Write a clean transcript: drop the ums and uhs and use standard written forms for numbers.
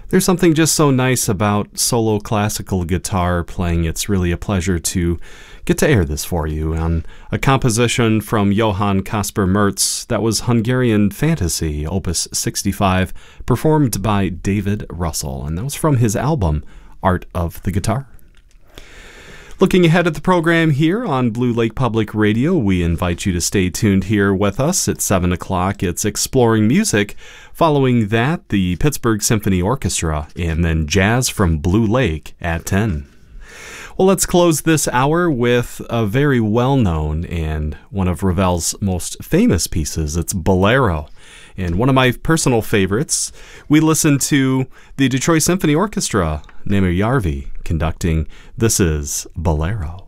There's something just so nice about solo classical guitar playing. It's really a pleasure to get to air this for you on a composition from Johann Caspar Merz that was Hungarian Fantasy, Opus 65, performed by David Russell, and that was from his album, Art of the Guitar. Looking ahead at the program here on Blue Lake Public Radio, we invite you to stay tuned here with us at 7 o'clock. It's Exploring Music. Following that, the Pittsburgh Symphony Orchestra, and then jazz from Blue Lake at 10. Well, let's close this hour with a very well-known and one of Ravel's most famous pieces. It's Bolero. And one of my personal favorites, we listened to the Detroit Symphony Orchestra, Nemo Järvi, conducting This is Bolero.